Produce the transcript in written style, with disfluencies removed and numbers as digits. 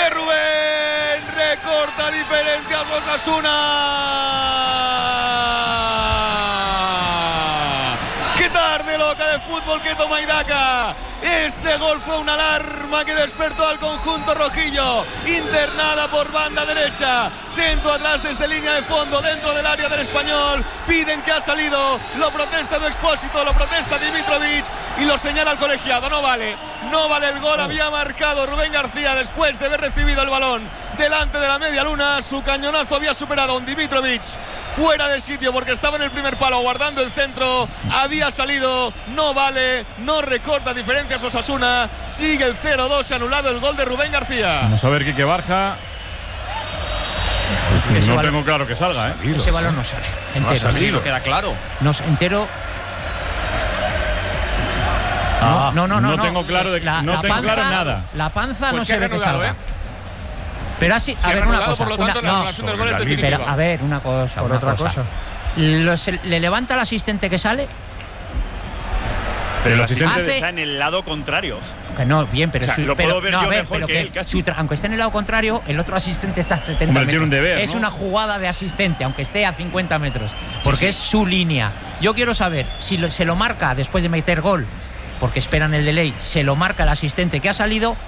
de Rubén. Recorta diferencias Osasuna. ¡Qué tarde loca de fútbol que toma Idaka! Ese gol fue una alarma que despertó al conjunto rojillo. Internada por banda derecha. Centro atrás desde línea de fondo, dentro del área del Español. Piden que ha salido. Lo protesta Do Expósito, lo protesta Dimitrovic y lo señala el colegiado. No vale el gol. Había marcado Rubén García después de haber recibido el balón delante de la media luna. Su cañonazo había superado a un Dimitrovic fuera de sitio porque estaba en el primer palo guardando el centro. Había salido. No vale. No recorta diferencias Osasuna. Sigue el 0-2. Anulado el gol de Rubén García. Vamos a ver Quique Barja. Pues no tengo claro que salga, ¿eh? Ese balón no sale entero. No queda claro. No, entero. No tengo claro no tengo claro nada. La panza pues no se ve que salga. Pero así, a ver una cosa. Por lo tanto, la anulación del gol es definitiva. Pero a ver una cosa. Por otra cosa. ¿Le levanta al asistente que sale? Pero el asistente está en el lado contrario. Que no, bien, pero lo puedo ver yo mejor que él, casi. Aunque esté en el lado contrario, el otro asistente está a 70 Hombre, metros. tiene un deber, es ¿no? una jugada de asistente, aunque esté a 50 metros. Porque es su línea. Yo quiero saber si se lo marca después de meter gol, porque esperan el delay, se lo marca el asistente que ha salido